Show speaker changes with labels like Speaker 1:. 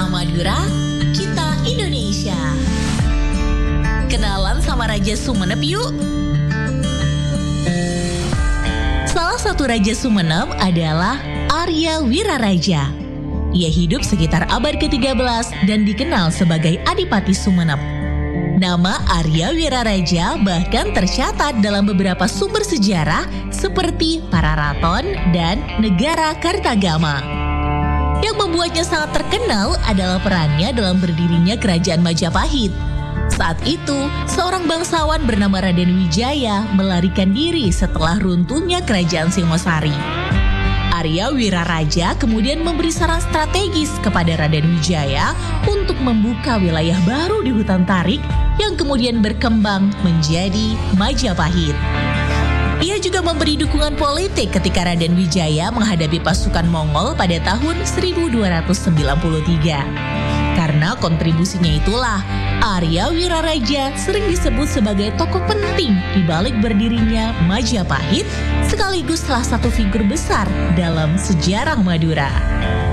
Speaker 1: Madura, kita Indonesia. Kenalan sama Raja Sumeneb yuk. Salah satu Raja Sumeneb adalah Arya Wiraraja. Ia hidup sekitar abad ke-13 dan dikenal sebagai Adipati Sumeneb. Nama Arya Wiraraja bahkan tercatat dalam beberapa sumber sejarah seperti Pararaton dan Negara Kartagama. Yang membuatnya sangat terkenal adalah perannya dalam berdirinya Kerajaan Majapahit. Saat itu, seorang bangsawan bernama Raden Wijaya melarikan diri setelah runtuhnya Kerajaan Singosari. Arya Wiraraja kemudian memberi saran strategis kepada Raden Wijaya untuk membuka wilayah baru di hutan tarik yang kemudian berkembang menjadi Majapahit. Ia juga memberi dukungan politik ketika Raden Wijaya menghadapi pasukan Mongol pada tahun 1293. Karena kontribusinya itulah, Arya Wiraraja sering disebut sebagai tokoh penting di balik berdirinya Majapahit, sekaligus salah satu figur besar dalam sejarah Madura.